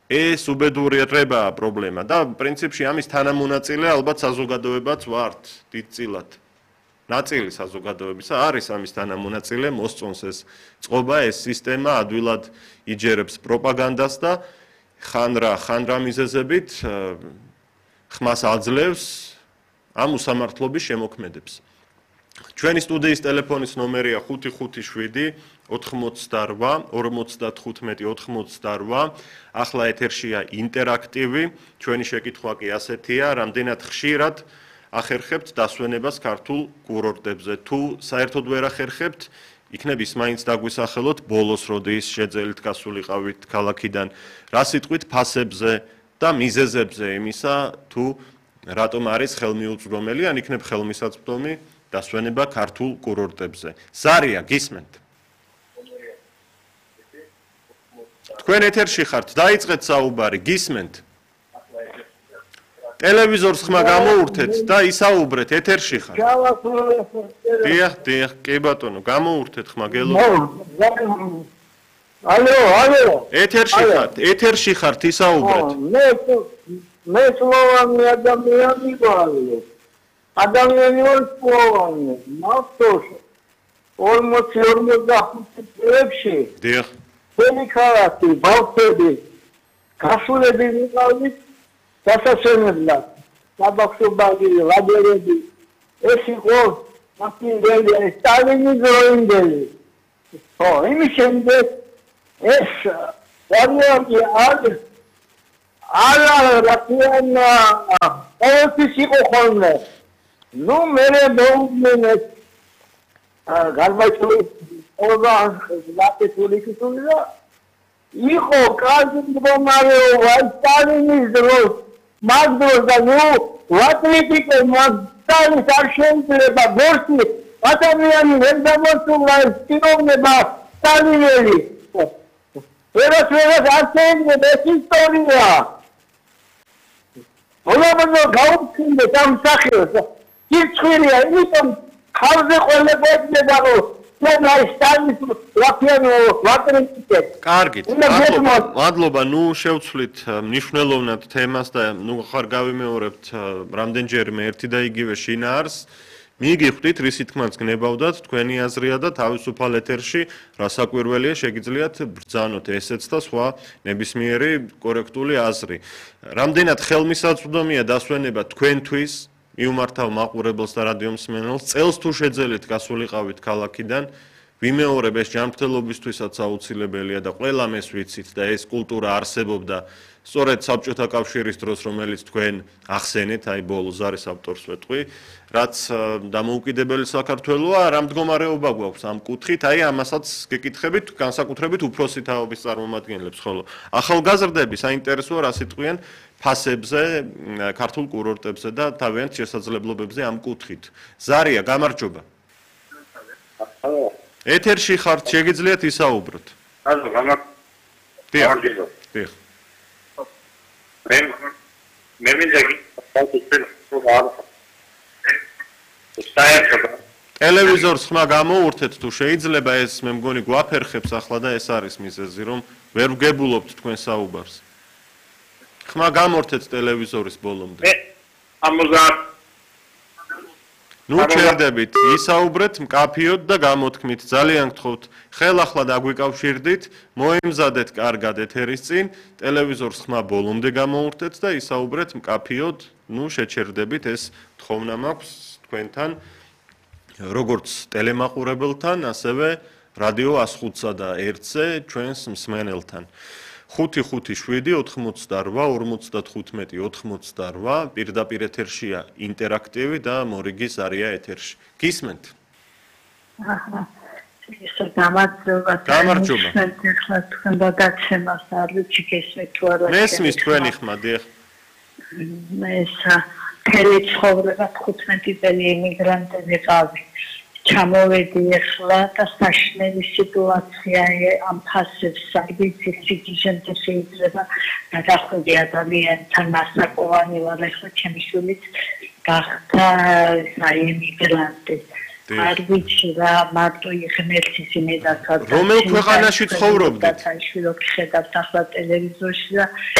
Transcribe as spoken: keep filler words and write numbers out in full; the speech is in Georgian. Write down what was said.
ეს უბედურებაა პრობლემა და პრინციპში ამის თანამონაწილე ალბათ საზოგადოებაც ვართ დიდწილად. ნაწილი საზოგადოებისა არის ამის თანამონაწილე, მოსწონს ეს წყობა, ეს სისტემა ადვილად იჯერებს პროპაგანდას და ხან რა, ხან რა მიზეზებით ხმას აძლევს ამ უსამართლობის შემოქმედებს. ჩვენი სტუდიის ტელეფონის ნომერია ხუთი ხუთი შვიდი ოთხმოცდარვა ორმოცდათხუთმეტი ოთხმოცდარვა. ახლა ეთერშია ინტერაქტივი. ჩვენი შეკითხვა კი ასეთია, რამდენად ხშირად ახერხებთ დასვენებას ქართულ კურორტებზე. თუ საერთოდ ვერ ახერხებთ, იქნებ ის მაინც დაგვისახელოთ ბოლოს, როდის შეძელით გასულიყავით ქალაქიდან, რა სიტყვით ფასებზე და მიზეზებზე იმისა, თუ რატომ არის ხელმიუწვდომელი, ან იქნებ ხელმისაწვდომი დასვენება ქართულ კურორტებზე. ზარია, გისმენთ? თქვენ ეთერში ხართ, დაიწყეთ საუბარი, გისმენთ? ტელევიზორს ხმა გამოურთეთ და ისაუბრეთ, ეთერში ხართ. დიახ, დიახ, კი ბატონო, გამოურთეთ ხმა, გელოდებით. ალო, ალო. ეთერში ხართ, ეთერში ხართ, ისაუბრეთ. მე მე словами ადამიანი ვარ. ადამიანი ვარ словами. მართოს ორმოცი ორმოცდახუთი წლებში. დიახ. თქვენი ქალაქი, ბავშვები, გასულები ვიყავით დასასვენებლად. საბავშვობაგი, ლაგერები. ეს იყო მაშინდელი, სტალინის დროინდელი. ხო, იმის შემდეგ ეს ვარიანტი არის არა რაკიან ყოველთვის იყო ხოლმე. ნუ მე მოუგმენეს გარბაჩოვი ობა ლატესული ქუთუნდა იყო კარგი მდგომარეობა სტალინის დროს მაგ დროს და ნუ ვატლიტიკე მაგ არ შეიძლება გორსი ადამიანი ვერ დამოსულა სტილოვნება სტალინელი ვერას ვერას ასეულებ ეს ისტორია ოლაბანო გაუჩინე სამსახიოს კირჩხილია იმიტომ ხალხზე ყველაფერზე დაგო კარგით, მადლობა, ნუ შევცვლით მნიშვნელოვნად თემას და ნუ ხარ გავიმეორებთ რამდენჯერმე ერთი და იგივე შინაარს. მიიგიხვდით, რისი თქმაც გნებავდათ, თქვენი აზრია და თავისუფალ ეთერში რა საკვირველია შეგიძლიათ ბრძანოთ ესეც და სხვა ნებისმიერი კორექტული აზრი. რამდენად ხელმისაწვდომია დასვენება თქვენთვის მიუმართავ მაყურებელს და რადიომსმენელს, წელს თუ შეძელით გასულიყავით ქალაქიდან, ვიმეორებ ეს ჯანმრთელობისთვისაც აუცილებელია და ყველამ ეს ვიცით და ეს კულტურა არსებობდა სწორედ საბჭოთა კავშირის დროს, რომელიც თქვენ ახსენეთ, აი ბოლოს არის ავტორს ვეტყვი, რაც დამოუკიდებელი საქართველოა, რა მდგომარეობა გვაქვს ამ კუთხით, აი ამასაც გეკითხებით, განსაკუთრებით უფროსი თაობის წარმომადგენლებს, ხოლო ახალგაზრდები საინტერესოა რა სიტყვიან ფასებზე, ქართულ კურორტებზე და თავიანთ შესაძლებლობებზე ამ კუთხით. ზარია, გამარჯობა. ეთერში ხართ, შეგიძლიათ ისაუბროთ. ანუ გამარჯობა. დიახ. მე მე მინდა ტელევიზორს ხმა გამოურთეთ თუ შეიძლება ეს მე მგონი გვაფერხებს ახლა და ეს არის მიზეზი რომ ვერ ვგებულობთ თქვენ საუბარს. ხმა გამორთეთ ტელევიზორის ბოლომდე. მე ამოზარ ნუ ჩერდებით, ისაუბრეთ მკაფიოდ და გამოთქმით. ძალიან გთხოვთ, ხელახლა დაგვიკავშირდით, მოემზადეთ კარგად ეთერის წინ, ტელევიზორს ხმა ბოლომდე გამოურთეთ და ისაუბრეთ მკაფიოდ, ნუ შეჩერდებით, ეს თხოვნა მაქვს თქვენთან, როგორც ტელემაყურებელთან, ასევე რადიო ას ხუთსა და ერთზე ჩვენს მსმენელთან. ხუთი ხუთი შვიდი ოთხმოცდარვა ორმოცდათხუთმეტი ოთხმოცდარვა პირდაპირ ეთერშია ინტერაქტივი და მორიგი ზარია ეთერში. გისმენთ? აჰა. ისე გამარჯობა. გამარჯობა. ახლა თქვენ გადაცემას არ ვიცი გესმით თუ არა. მესმის თქვენი ხმა, დიახ. მე ესა მთელი ცხოვრება თხუთმეტი წელი ემიგრანტები ყავი. ჩამოვედი ახლა და საშინელი სიტუაციაა ამ ფასებს საერთოდ სიგიჟენზე შეიძლება გადახვიდე ადამიანთან მასაკოვანი ვარ ახლა ჩემი შვილიც გახდა ემიგრანტი. არ ვიცი რა მარტო იღმერთის იმედად რომელ ქვეყანაში ცხოვრობდით? შვილობ ხედავთ ახლა ტელევიზორში და